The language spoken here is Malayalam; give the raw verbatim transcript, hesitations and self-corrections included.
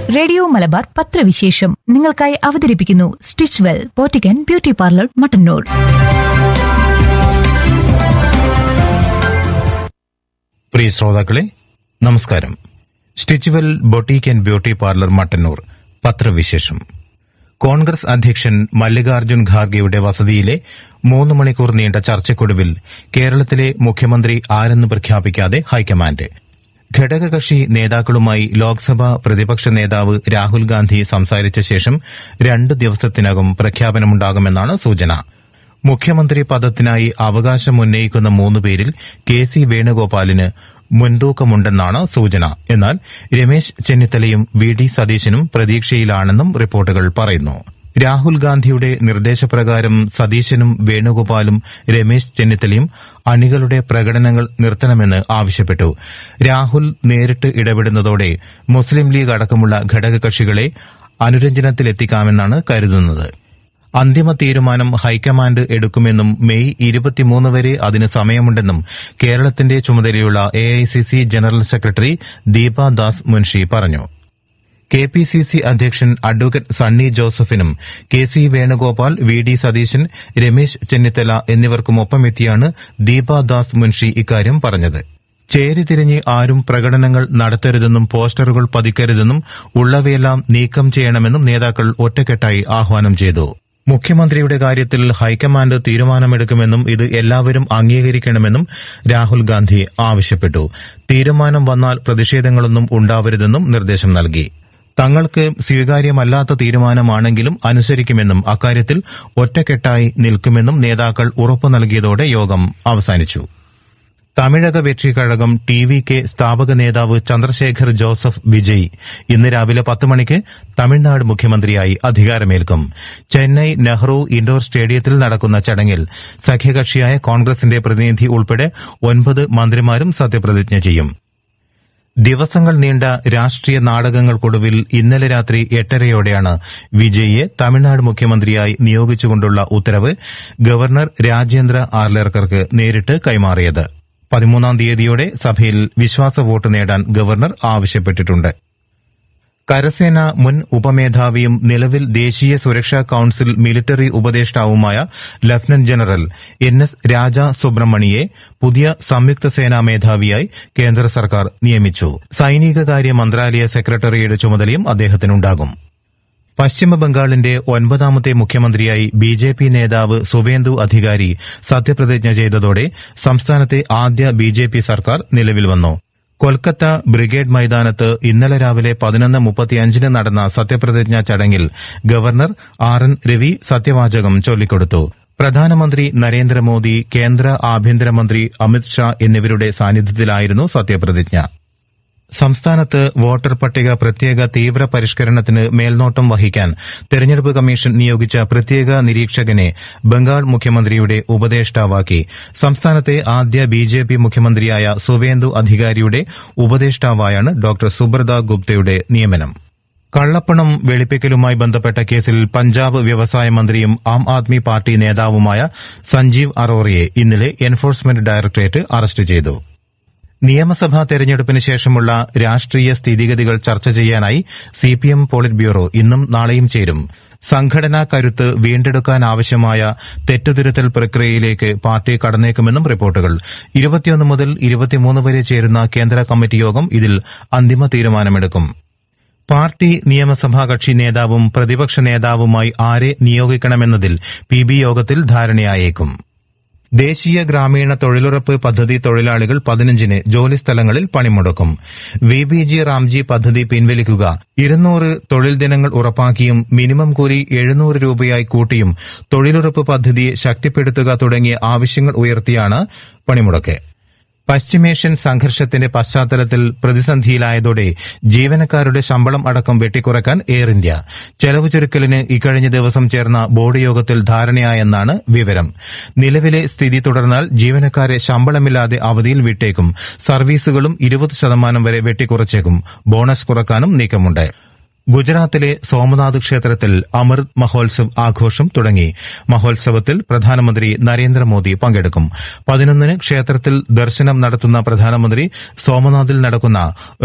റേഡിയോ മലബാർ പത്രവിശേഷം നിങ്ങൾക്കായി അവതരിപ്പിക്കുന്നു stitch well പോറ്റിക്കൻ beauty parlour Mattannur. പ്രിയ ശ്രോതാക്കളെ, നമസ്കാരം. Stitch well boutique and beauty parlour Mattannur പത്രവിശേഷം. കോൺഗ്രസ് അധ്യക്ഷൻ മല്ലികാർജ്ജുൻ ഖാർഗെയുടെ വസതിയിലെ മൂന്ന് മണിക്കൂർ നീണ്ട ചർച്ചയ്ക്കൊടുവിൽ കേരളത്തിലെ മുഖ്യമന്ത്രി ആരെന്ന് പ്രഖ്യാപിക്കാതെ ഹൈക്കമാൻഡ്. ഘടകകക്ഷി നേതാക്കളുമായി ലോക്സഭാ പ്രതിപക്ഷ നേതാവ് രാഹുൽ ഗാന്ധി സംസാരിച്ച ശേഷം രണ്ട് ദിവസത്തിനകം പ്രഖ്യാപനമുണ്ടാകുമെന്നാണ് സൂചന. മുഖ്യമന്ത്രി പദത്തിനായി അവകാശമുന്നയിക്കുന്ന മൂന്ന് പേരിൽ കെ സി വേണുഗോപാലിന് മുൻതൂക്കമുണ്ടെന്നാണ് സൂചന. എന്നാൽ രമേശ് ചെന്നിത്തലയും വി ഡി സതീശനും പ്രതീക്ഷയിലാണെന്നും റിപ്പോർട്ടുകൾ പറയുന്നു. രാഹുൽ ഗാന്ധിയുടെ നിർദ്ദേശപ്രകാരം സതീശനും വേണുഗോപാലും രമേശ് ചെന്നിത്തലയും അണികളുടെ പ്രകടനങ്ങൾ നിർത്തണമെന്ന് ആവശ്യപ്പെട്ടു. രാഹുൽ നേരിട്ട് ഇടപെടുന്നതോടെ മുസ്ലിം ലീഗ് അടക്കമുള്ള ഘടകകക്ഷികളെ അനുരഞ്ജനത്തിലെത്തിക്കാമെന്നാണ് കരുതുന്നത്. അന്തിമ തീരുമാനം ഹൈക്കമാൻഡ് എടുക്കുമെന്നും മെയ് ഇരുപത്തിമൂന്ന് വരെ അതിന് സമയമുണ്ടെന്നും കേരളത്തിന്റെ ചുമതലയുള്ള A I C C general secretary Deepa Das Munshi പറഞ്ഞു. കെ പി സി സി അധ്യക്ഷൻ advocate Sunny ജോസഫിനും K C Venugopal, V D Satheesan, Ramesh Chennithala എന്നിവർക്കുമൊപ്പമെത്തിയാണ് Deepa Das Munshi ഇക്കാര്യം പറഞ്ഞത്. ചേരിതിരിഞ്ഞ് ആരും പ്രകടനങ്ങൾ നടത്തരുതെന്നും പോസ്റ്ററുകൾ പതിക്കരുതെന്നും ഉള്ളവയെല്ലാം നീക്കം ചെയ്യണമെന്നും നേതാക്കൾ ഒറ്റക്കെട്ടായി ആഹ്വാനം ചെയ്തു. മുഖ്യമന്ത്രിയുടെ കാര്യത്തിൽ ഹൈക്കമാൻഡ് തീരുമാനമെടുക്കുമെന്നും ഇത് എല്ലാവരും അംഗീകരിക്കണമെന്നും രാഹുൽ ഗാന്ധി ആവശ്യപ്പെട്ടു. തീരുമാനം വന്നാൽ പ്രതിഷേധങ്ങളൊന്നും ഉണ്ടാവരുതെന്നും നിർദ്ദേശം നൽകി. തങ്ങൾക്ക് സ്വീകാര്യമല്ലാത്ത തീരുമാനമാണെങ്കിലും അനുസരിക്കുമെന്നും അക്കാര്യത്തിൽ ഒറ്റക്കെട്ടായി നിൽക്കുമെന്നും നേതാക്കൾ ഉറപ്പു നൽകിയതോടെ യോഗം അവസാനിച്ചു. Tamilaga Vettri Kazhagam T V K സ്ഥാപക നേതാവ് ചന്ദ്രശേഖർ ജോസഫ് വിജയ് ഇന്ന് രാവിലെ പത്ത് മണിക്ക് തമിഴ്നാട് മുഖ്യമന്ത്രിയായി അധികാരമേൽക്കും. ചെന്നൈ നെഹ്റു ഇൻഡോർ സ്റ്റേഡിയത്തിൽ നടക്കുന്ന ചടങ്ങിൽ സഖ്യകക്ഷിയായ കോൺഗ്രസിന്റെ പ്രതിനിധി ഉൾപ്പെടെ ഒൻപത് മന്ത്രിമാരും സത്യപ്രതിജ്ഞ ചെയ്യും. ദിവസങ്ങൾ നീണ്ട രാഷ്ട്രീയ നാടകങ്ങൾക്കൊടുവിൽ ഇന്നലെ രാത്രി എട്ടരയോടെയാണ് വിജയിയെ തമിഴ്നാട് മുഖ്യമന്ത്രിയായി നിയോഗിച്ചുകൊണ്ടുള്ള ഉത്തരവ് ഗവർണർ രാജേന്ദ്ര ആർലേക്കർക്ക് നേരിട്ട് കൈമാറിയത്. പതിമൂന്നാം തീയതിയോടെ സഭയിൽ വിശ്വാസ വോട്ട് നേടാൻ ഗവർണർ ആവശ്യപ്പെട്ടിട്ടുണ്ട്. കരസേന മുൻ ഉപമേധാവിയും നിലവിൽ ദേശീയ സുരക്ഷാ council military ഉപദേഷ്ടാവുമായ lieutenant general N S രാജ സുബ്രഹ്മണിയെ പുതിയ സംയുക്ത സേനാ മേധാവിയായി കേന്ദ്ര സർക്കാർ നിയമിച്ചു. സൈനികകാര്യ മന്ത്രാലയ സെക്രട്ടറിയുടെ ചുമതലയും അദ്ദേഹത്തിനുണ്ടാകും. പശ്ചിമബംഗാളിന്റെ ഒൻപതാമത്തെ മുഖ്യമന്ത്രിയായി ബി ജെ പി നേതാവ് സുവേന്ദു അധികാരി സത്യപ്രതിജ്ഞ ചെയ്തതോടെ സംസ്ഥാനത്തെ ആദ്യ ബി ജെ പി സർക്കാർ നിലവിൽ വന്നു. കൊൽക്കത്ത ബ്രിഗേഡ് മൈതാനത്ത് ഇന്നലെ രാവിലെ പതിനൊന്ന് മുപ്പത്തിയഞ്ചിന് നടന്ന സത്യപ്രതിജ്ഞാ ചടങ്ങിൽ ഗവർണർ ആർ എൻ രവി സത്യവാചകം ചൊല്ലിക്കൊടുത്തു. പ്രധാനമന്ത്രി നരേന്ദ്രമോദി, കേന്ദ്ര ആഭ്യന്തരമന്ത്രി അമിത്ഷാ എന്നിവരുടെ സാന്നിധ്യത്തിലായിരുന്നു സത്യപ്രതിജ്ഞ. സംസ്ഥാനത്ത് വോട്ടർ പട്ടിക പ്രത്യേക തീവ്ര പരിഷ്കരണത്തിന് മേൽനോട്ടം വഹിക്കാൻ തെരഞ്ഞെടുപ്പ് കമ്മീഷൻ നിയോഗിച്ച പ്രത്യേക നിരീക്ഷകനെ ബംഗാൾ മുഖ്യമന്ത്രിയുടെ ഉപദേഷ്ടാവാക്കി. സംസ്ഥാനത്തെ ആദ്യ ബി ജെ പി മുഖ്യമന്ത്രിയായ സുവേന്ദു അധികാരിയുടെ ഉപദേഷ്ടാവായാണ് ഡോക്ടർ സുബ്രത ഗുപ്തയുടെ നിയമനം. കള്ളപ്പണം വെളുപ്പിക്കലുമായി ബന്ധപ്പെട്ട കേസിൽ പഞ്ചാബ് വ്യവസായ മന്ത്രിയും ആം ആദ്മി പാർട്ടി നേതാവുമായ സഞ്ജീവ് അറോറയെ ഇന്നലെ എൻഫോഴ്സ്മെന്റ് ഡയറക്ടറേറ്റ് അറസ്റ്റ് ചെയ്തു. നിയമസഭാ തെരഞ്ഞെടുപ്പിന് ശേഷമുള്ള രാഷ്ട്രീയ സ്ഥിതിഗതികൾ ചർച്ച ചെയ്യാനായി C P M polit bureau ഇന്നും നാളെയും ചേരും. സംഘടനാ കരുത്ത് വീണ്ടെടുക്കാനാവശ്യമായ തെറ്റുതിരുത്തൽ പ്രക്രിയയിലേക്ക് പാർട്ടി കടന്നേക്കുമെന്നും റിപ്പോർട്ടുകൾ. ഇരുപത്തിയൊന്ന് മുതൽ ഇരുപത്തിമൂന്ന് വരെ ചേരുന്ന കേന്ദ്ര കമ്മിറ്റി യോഗം ഇതിൽ അന്തിമ തീരുമാനമെടുക്കും. പാർട്ടി നിയമസഭാ കക്ഷി നേതാവും പ്രതിപക്ഷ നേതാവുമായി ആരെ നിയോഗിക്കണമെന്നതിൽ പി ബി യോഗത്തിൽ ധാരണയായേക്കും. ദേശീയ ഗ്രാമീണ തൊഴിലുറപ്പ് പദ്ധതി തൊഴിലാളികൾ പതിനഞ്ചിന് ജോലിസ്ഥലങ്ങളിൽ പണിമുടക്കും. വി ബി ജി റാംജി പദ്ധതി പിൻവലിക്കുക, ഇരുന്നൂറ് തൊഴിൽ ദിനങ്ങൾ ഉറപ്പാക്കിയും മിനിമം കൂലി എഴുന്നൂറ് രൂപയായി കൂട്ടിയും തൊഴിലുറപ്പ് പദ്ധതിയെ ശക്തിപ്പെടുത്തുക തുടങ്ങിയ ആവശ്യങ്ങൾ ഉയർത്തിയാണ് പണിമുടക്ക്. പശ്ചിമേഷ്യൻ സംഘർഷത്തിന്റെ പശ്ചാത്തലത്തിൽ പ്രതിസന്ധിയിലായതോടെ ജീവനക്കാരുടെ ശമ്പളം അടക്കം വെട്ടിക്കുറയ്ക്കാൻ എയർ ഇന്ത്യ. ചെലവ് ചുരുക്കലിന് ഇക്കഴിഞ്ഞ ദിവസം ചേർന്ന ബോർഡ് യോഗത്തിൽ ധാരണയായെന്നാണ് വിവരം. നിലവിലെ സ്ഥിതി തുടർന്നാൽ ജീവനക്കാരെ ശമ്പളമില്ലാതെ അവധിയിൽ വിട്ടേക്കും. സർവീസുകളും ഇരുപത് ശതമാനം വരെ വെട്ടിക്കുറച്ചേക്കും. ബോണസ് കുറക്കാനും നീക്കമുണ്ട്. ഗുജറാത്തിലെ സോമനാഥ് ക്ഷേത്രത്തിൽ അമൃത് മഹോത്സവ് ആഘോഷം തുടങ്ങി. മഹോത്സവത്തിൽ പ്രധാനമന്ത്രി നരേന്ദ്രമോദി പങ്കെടുക്കും. പതിനൊന്നിന് ക്ഷേത്രത്തിൽ ദർശനം നടത്തുന്ന പ്രധാനമന്ത്രി സോമനാഥിൽ നടക്കുന്ന